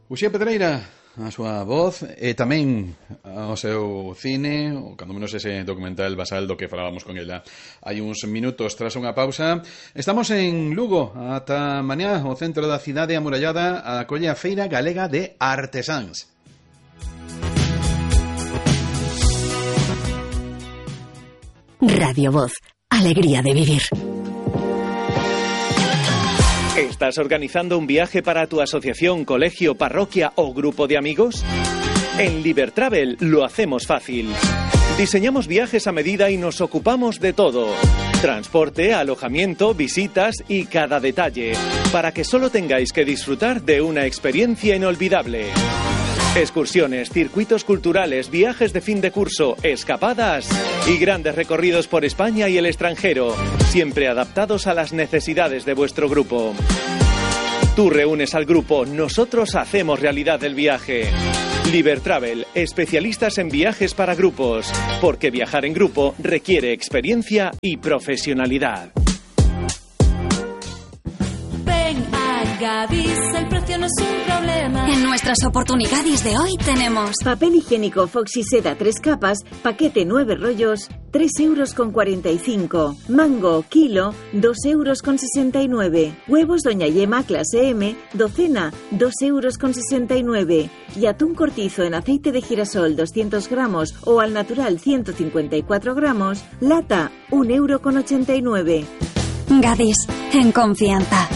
Uxía Pedreira, a súa voz e tamén ao seu cine, ou cando menos ese documental basal do que falábamos con ela hai uns minutos tras unha pausa. Estamos en Lugo, ata mañá, o centro da cidade amurallada acolle a Feira Galega de Artesáns. Radio Voz, alegría de vivir. ¿Estás organizando un viaje para tu asociación, colegio, parroquia o grupo de amigos? En Libertravel lo hacemos fácil. Diseñamos viajes a medida y nos ocupamos de todo. Transporte, alojamiento, visitas y cada detalle, para que solo tengáis que disfrutar de una experiencia inolvidable. Excursiones, circuitos culturales, viajes de fin de curso, escapadas y grandes recorridos por España y el extranjero, siempre adaptados a las necesidades de vuestro grupo. Tú reúnes al grupo, nosotros hacemos realidad el viaje. Libertravel, especialistas en viajes para grupos, porque viajar en grupo requiere experiencia y profesionalidad. Gadis, el precio no es un problema. En nuestras oportunidades de hoy tenemos papel higiénico Foxy Seda 3 capas, paquete 9 rollos, 3,45 €. Mango, kilo, 2,69 €. Huevos Doña Yema clase M, docena, 2,69 €. Y atún cortizo en aceite de girasol 200 gramos o al natural 154 gramos, lata, 1,89 €. Gadis, en confianza.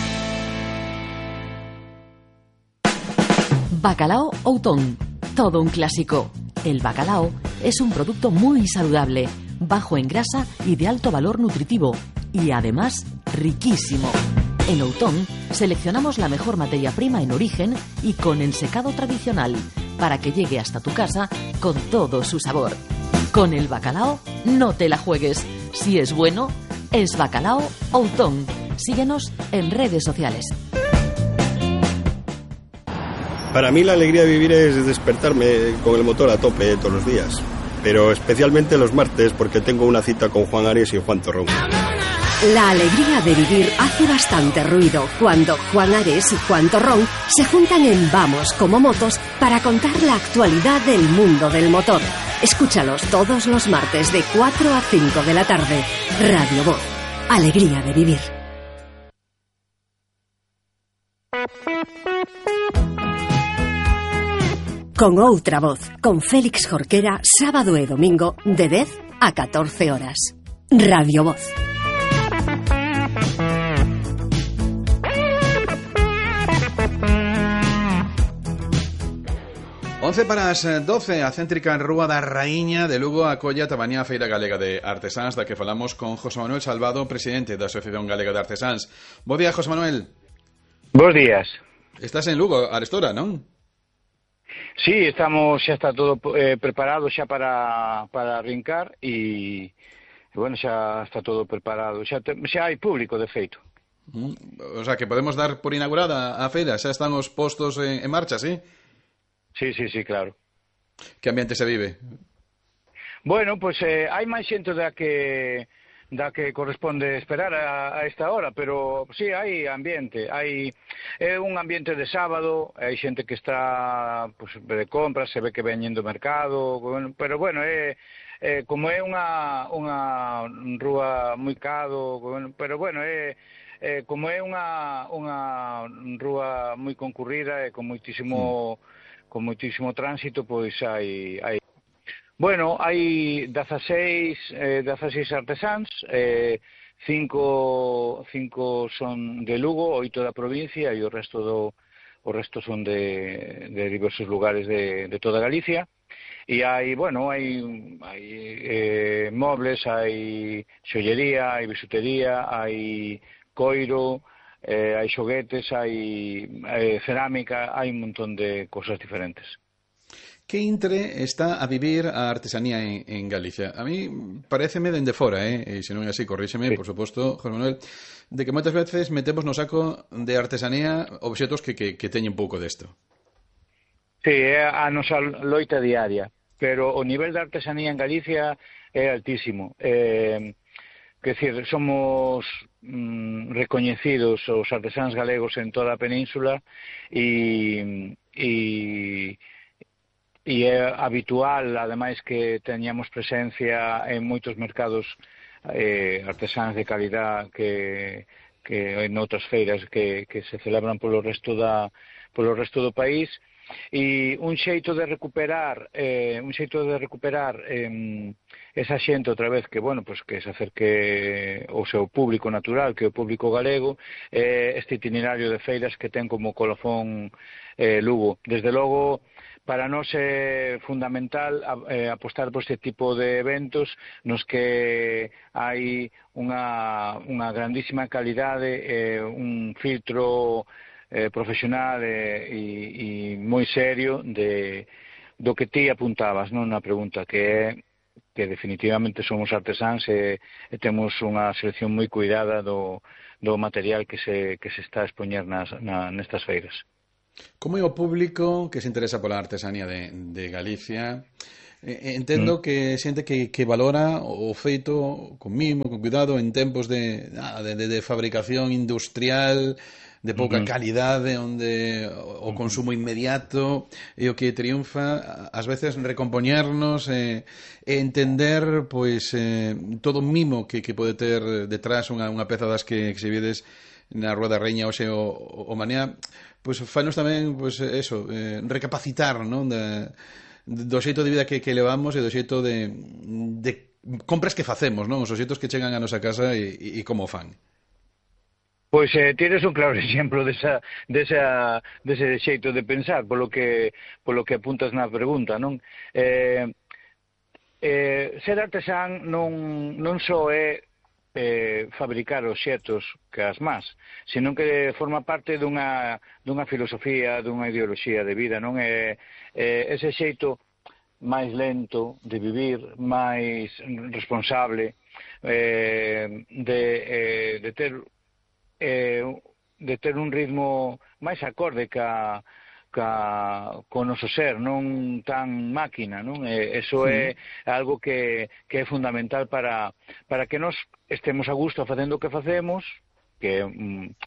Bacalao Outón, todo un clásico. El bacalao es un producto muy saludable, bajo en grasa y de alto valor nutritivo, y además riquísimo. En Outón seleccionamos la mejor materia prima en origen y con ensecado tradicional, para que llegue hasta tu casa con todo su sabor. Con el bacalao no te la juegues. Si es bueno, es Bacalao Outón. Síguenos en redes sociales. Para mí la alegría de vivir es despertarme con el motor a tope todos los días, pero especialmente los martes porque tengo una cita con Juan Ares y Juan Torrón. La alegría de vivir hace bastante ruido cuando Juan Ares y Juan Torrón se juntan en Vamos como Motos para contar la actualidad del mundo del motor. Escúchalos todos los martes de 4 a 5 de la tarde. Radio Voz, alegría de vivir. Con outra voz, con Félix Jorquera, sábado e domingo, de 10 a 14 horas. Radio Voz. Once para as 12, a céntrica Rúa da Raíña de Lugo acolla tabaña a Feira Galega de Artesáns, da que falamos con José Manuel Salvado, presidente da Asociación Galega de Artesáns. Bo día, José Manuel. Bos días. Estás en Lugo, arestora, non? Sí, xa está todo preparado xa para arrincar e bueno, xa está todo preparado, xa hai público de feito. O sea, que podemos dar por inaugurada a feira, xa están os postos en marcha, ¿sí? Sí, claro. Que ambiente se vive? Bueno, pois hai máis xente da que corresponde esperar a esta hora, pero sí, hai ambiente, é un ambiente de sábado, hai xente que está pues, de compras, se ve que veñen do mercado, pero bueno, como é unha rúa moi cado, pero bueno, como é unha rúa moi concurrida e con moitísimo tránsito, pois hai bueno, hai 16 artesáns, 5 son de Lugo, 8 da provincia e o resto son de diversos lugares de toda Galicia. E hai mobles, hai xollería, hai bisutería, hai coiro, hai xoguetes, hai cerámica, hai un montón de cosas diferentes. Que intre está a vivir a artesanía en Galicia? A mí paréceme dende fora, e se non é así, corríxeme, sí. Por suposto, José Manuel, de que moitas veces metemos no saco de artesanía obxetos que teñen pouco desto. Sí, é a nosa loita diaria, pero o nivel de artesanía en Galicia é altísimo. que decir, somos recoñecidos os artesáns galegos en toda a península e é habitual, ademais, que teñamos presencia en moitos mercados artesáns de calidad que en outras feiras que se celebran polo resto do país. E un xeito de recuperar esa xente outra vez que, bueno, pues que se acerque ao seu público natural, que é o público galego, este itinerario de feiras que ten como colofón Lugo. Desde logo, para nós é fundamental apostar por este tipo de eventos nos que hai unha grandísima calidade, un filtro profesional e moi serio do que ti apuntabas, non, na pregunta, que é que definitivamente somos artesáns e temos unha selección moi cuidada do material que se está a expoñer nestas feiras. Como é o público que se interesa pola artesanía de Galicia? Entendo que xente que valora o feito con mimo, con cuidado, en tempos de fabricación industrial, de pouca calidade, onde o consumo inmediato é o que triunfa, ás veces recompoñernos e entender pois todo o mimo que pode ter detrás unha peza das que se vedes na Rúa da Reña hoxe o mañá, pois fanos tamén pois eso, recapacitar, non, do xeito de vida que levamos e do xeito de compras que facemos, non, os xeitos que chegan a nosa casa e como fan. Pois tires un claro exemplo dese xeito de pensar, polo que apuntas na pregunta, non? Ser artesán non só é fabricar obxetos que as más, sino que forma parte dunha filosofía, dunha ideoloxía de vida, non? Ese xeito máis lento de vivir, máis responsable, de ter un ritmo máis acorde co noso ser, non tan máquina, non? Eso é algo que é fundamental para que nós estemos a gusto facendo o que facemos, que